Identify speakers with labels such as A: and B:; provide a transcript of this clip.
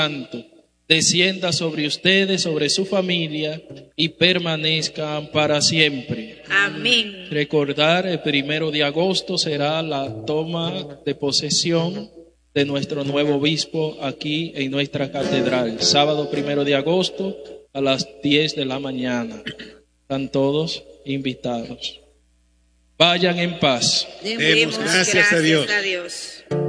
A: Santo descienda sobre ustedes, sobre su familia y permanezcan para siempre.
B: Amén.
A: Recordar, el 1 de agosto será la toma de posesión de nuestro nuevo obispo aquí en nuestra catedral. Sábado 1 de agosto a las 10 de la mañana. Están todos invitados. Vayan en paz.
B: Demos gracias a Dios.